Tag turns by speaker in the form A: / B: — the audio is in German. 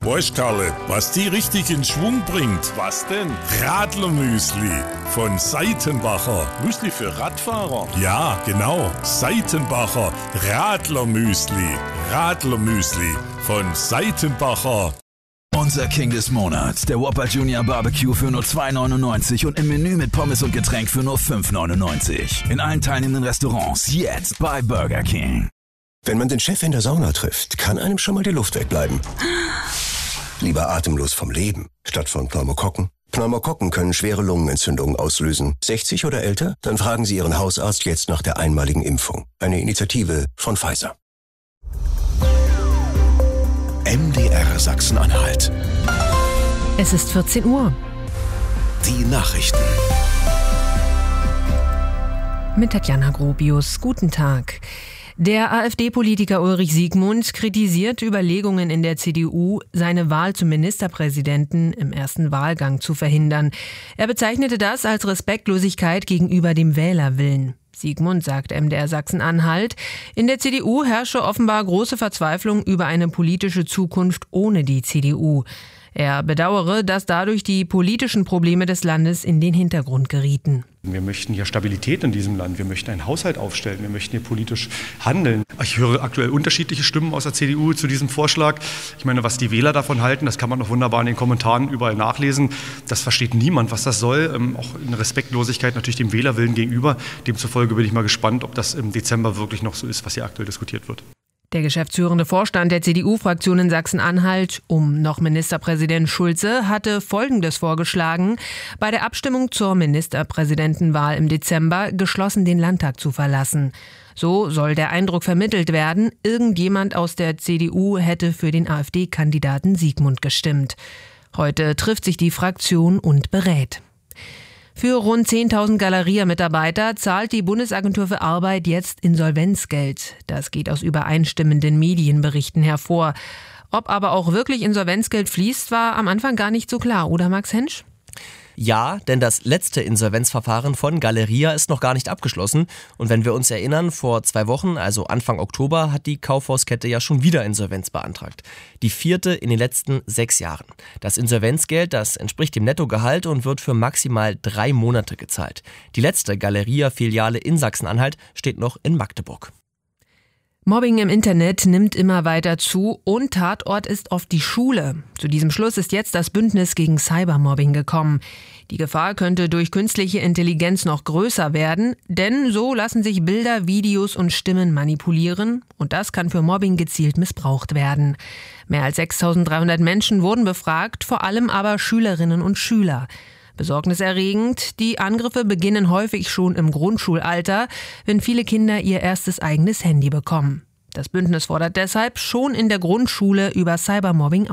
A: Weißt Karle, was die richtig in Schwung bringt?
B: Was denn?
A: Radlermüsli von Seitenbacher.
B: Müsli für Radfahrer?
A: Ja, genau. Seitenbacher Radlermüsli. Radlermüsli von Seitenbacher.
C: Unser King des Monats, der Whopper Junior Barbecue für nur $2,99 und im Menü mit Pommes und Getränk für nur $5,99. In allen teilnehmenden Restaurants jetzt bei Burger King.
D: Wenn man den Chef in der Sauna trifft, kann einem schon mal die Luft wegbleiben. Lieber atemlos vom Leben, statt von Pneumokokken. Pneumokokken können schwere Lungenentzündungen auslösen. 60 oder älter? Dann fragen Sie Ihren Hausarzt jetzt nach der einmaligen Impfung. Eine Initiative von Pfizer.
E: MDR Sachsen-Anhalt.
F: Es ist 14 Uhr.
E: Die Nachrichten.
F: Mit Tatjana Grobius. Guten Tag. Der AfD-Politiker Ulrich Siegmund kritisiert Überlegungen in der CDU, seine Wahl zum Ministerpräsidenten im ersten Wahlgang zu verhindern. Er bezeichnete das als Respektlosigkeit gegenüber dem Wählerwillen. Siegmund sagt MDR Sachsen-Anhalt, in der CDU herrsche offenbar große Verzweiflung über eine politische Zukunft ohne die CDU. Er bedauere, dass dadurch die politischen Probleme des Landes in den Hintergrund gerieten.
G: Wir möchten hier Stabilität in diesem Land, wir möchten einen Haushalt aufstellen, wir möchten hier politisch handeln. Ich höre aktuell unterschiedliche Stimmen aus der CDU zu diesem Vorschlag. Ich meine, was die Wähler davon halten, das kann man noch wunderbar in den Kommentaren überall nachlesen. Das versteht niemand, was das soll. Auch eine Respektlosigkeit natürlich dem Wählerwillen gegenüber. Demzufolge bin ich mal gespannt, ob das im Dezember wirklich noch so ist, was hier aktuell diskutiert wird.
F: Der geschäftsführende Vorstand der CDU-Fraktion in Sachsen-Anhalt noch Ministerpräsident Schulze hatte Folgendes vorgeschlagen: bei der Abstimmung zur Ministerpräsidentenwahl im Dezember geschlossen den Landtag zu verlassen. So soll der Eindruck vermittelt werden, irgendjemand aus der CDU hätte für den AfD-Kandidaten Siegmund gestimmt. Heute trifft sich die Fraktion und berät. Für rund 10.000 Galeria-Mitarbeiter zahlt die Bundesagentur für Arbeit jetzt Insolvenzgeld. Das geht aus übereinstimmenden Medienberichten hervor. Ob aber auch wirklich Insolvenzgeld fließt, war am Anfang gar nicht so klar, oder Max Hensch?
H: Ja, denn das letzte Insolvenzverfahren von Galeria ist noch gar nicht abgeschlossen. Und wenn wir uns erinnern, vor 2 Wochen, also Anfang Oktober, hat die Kaufhauskette ja schon wieder Insolvenz beantragt. Die 4. in den letzten 6 Jahren. Das Insolvenzgeld, das entspricht dem Nettogehalt und wird für maximal 3 Monate gezahlt. Die letzte Galeria-Filiale in Sachsen-Anhalt steht noch in Magdeburg.
F: Mobbing im Internet nimmt immer weiter zu und Tatort ist oft die Schule. Zu diesem Schluss ist jetzt das Bündnis gegen Cybermobbing gekommen. Die Gefahr könnte durch künstliche Intelligenz noch größer werden, denn so lassen sich Bilder, Videos und Stimmen manipulieren und das kann für Mobbing gezielt missbraucht werden. Mehr als 6.300 Menschen wurden befragt, vor allem aber Schülerinnen und Schüler. Besorgniserregend, die Angriffe beginnen häufig schon im Grundschulalter, wenn viele Kinder ihr erstes eigenes Handy bekommen. Das Bündnis fordert deshalb, schon in der Grundschule über Cybermobbing